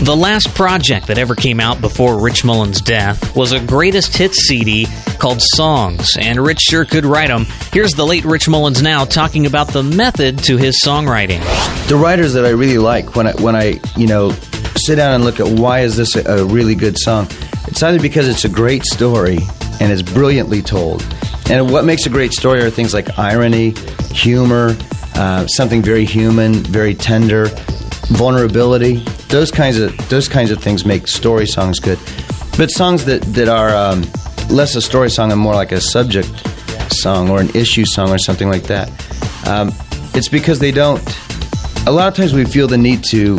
The last project that ever came out before Rich Mullins' death was a greatest hits CD called Songs, and Rich sure could write them. Here's the late Rich Mullins now talking about the method to his songwriting. The writers that I really like, when I sit down and look at why is this a really good song, it's either because it's a great story and it's brilliantly told. And what makes a great story are things like irony, humor, something very human, very tender, vulnerability. Those kinds of things make story songs good. But songs that are less a story song and more like a subject song or an issue song or something like that, it's because they don't. A lot of times we feel the need to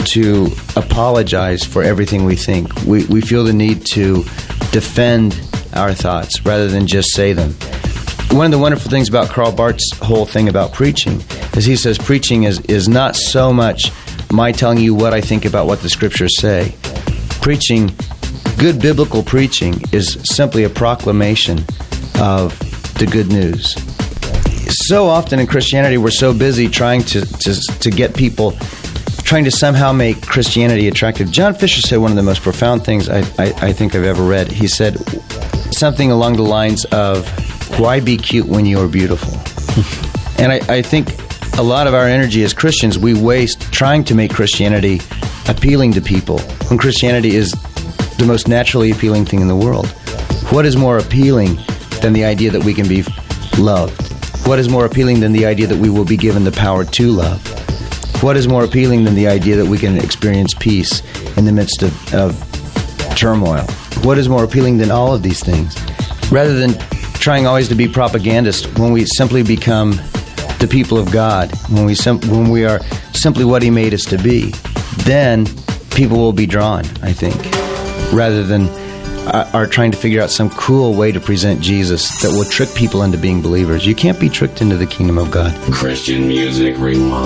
apologize for everything we think. We feel the need to defend our thoughts rather than just say them. One of the wonderful things about Karl Barth's whole thing about preaching is he says preaching is not so much my telling you what I think about what the scriptures say. Preaching, good biblical preaching, is simply a proclamation of the good news. So often in Christianity, we're so busy trying to get people, trying to somehow make Christianity attractive. John Fisher said one of the most profound things I think I've ever read. He said something along the lines of, why be cute when you are beautiful? And I think a lot of our energy as Christians we waste trying to make Christianity appealing to people, when Christianity is the most naturally appealing thing in the world. What is more appealing than the idea that we can be loved? What is more appealing than the idea that we will be given the power to love? What is more appealing than the idea that we can experience peace in the midst of turmoil? What is more appealing than all of these things? Rather than trying always to be propagandists, when we simply become the people of God, when we are simply what He made us to be, then people will be drawn, I think, rather than are trying to figure out some cool way to present Jesus that will trick people into being believers. You can't be tricked into the kingdom of God. Christian Music Rewind.